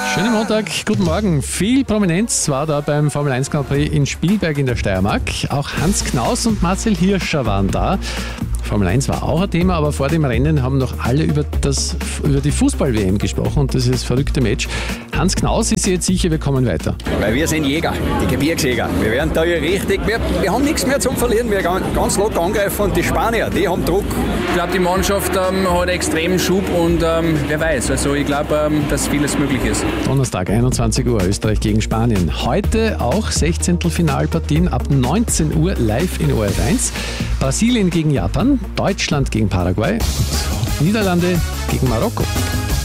Schönen Montag, guten Morgen. Viel Prominenz war da beim Formel 1 Grand Prix in Spielberg in der Steiermark. Auch Hans Knaus und Marcel Hirscher waren da. Formel 1 war auch ein Thema, aber vor dem Rennen haben noch alle über die Fußball-WM gesprochen und das ist das verrückte Match. Hans Knaus ist jetzt sicher, wir kommen weiter. Weil wir sind Jäger, die Gebirgsjäger. Wir werden da hier richtig, wir haben nichts mehr zum Verlieren. Wir ganz locker angreifen und die Spanier, die haben Druck. Ich glaube, die Mannschaft hat extremen Schub und wer weiß, also ich glaube, dass vieles möglich ist. Donnerstag, 21 Uhr, Österreich gegen Spanien. Heute auch 16. Finalpartien ab 19 Uhr live in ORF1. Brasilien gegen Japan, Deutschland gegen Paraguay und Niederlande gegen Marokko.